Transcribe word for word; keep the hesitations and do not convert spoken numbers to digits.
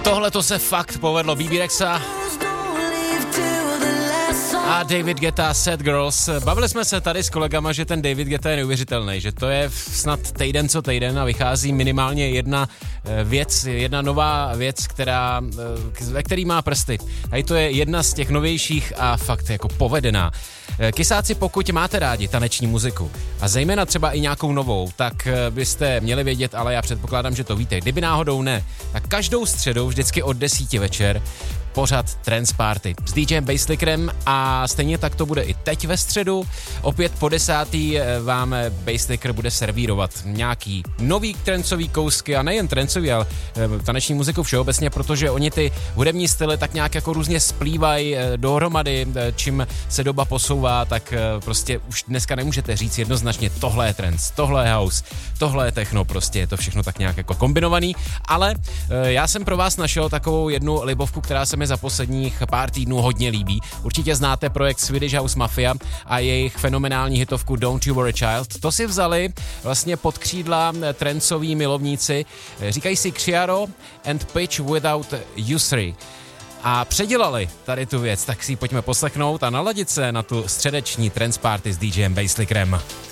Tohle to se fakt povedlo. B B Rexa a David Guetta, Sad Girls. Bavili jsme se tady s kolegama, že ten David Guetta je neuvěřitelný, že to je snad týden co týden a vychází minimálně jedna věc, jedna nová věc, která, ve který má prsty. A to je jedna z těch novějších a fakt jako povedená. Kysáci, pokud máte rádi taneční muziku a zejména třeba i nějakou novou, tak byste měli vědět, ale já předpokládám, že to víte. Kdyby náhodou ne, tak každou středu vždycky od desíti večer pořad Trance Party s DJem Basslickerem a stejně tak to bude i teď ve středu. Opět po desátý vám Basslicker bude servírovat nějaký nový trencový kousky a nejen trencový, ale taneční muziku všeobecně, protože oni ty hudební styly tak nějak jako různě splývají dohromady, čím se doba posouvá, tak prostě už dneska nemůžete říct jednoznačně tohle je trance, tohle je house, tohle je techno, prostě je to všechno tak nějak jako kombinovaný, ale já jsem pro vás našel takovou jednu libovku, která se mi za posledních pár týdnů hodně líbí. Určitě znáte projekt Swedish House Mafia a jejich fenomenální hitovku Don't You Worry Child. To si vzali vlastně pod křídla trencoví milovníci. Říkají si Xiaro and Pitch Without Usury. A předělali tady tu věc, tak si ji pojďme poslechnout a naladit se na tu středeční Trance Party s DJem Basslickerem.